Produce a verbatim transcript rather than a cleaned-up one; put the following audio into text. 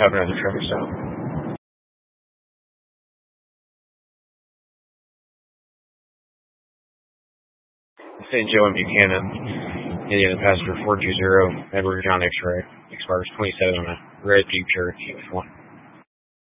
have another truck stop. Saint Joe and Buchanan, Indiana passenger four two zero, Edward John X-ray, expires twenty-seven on a red Jeep Cherokee with one.